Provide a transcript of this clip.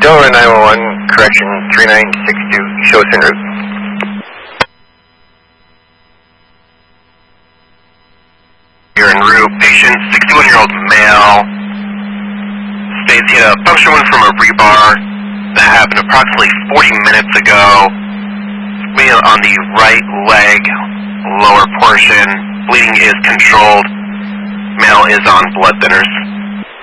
Delaware 911, correction 3962, show us en route. You're en route. Patient, 61-year-old male, states he had a puncture wound from a rebar that happened approximately 40 minutes ago. Bleeding on the right leg, lower portion. Bleeding is controlled. Male is on blood thinners.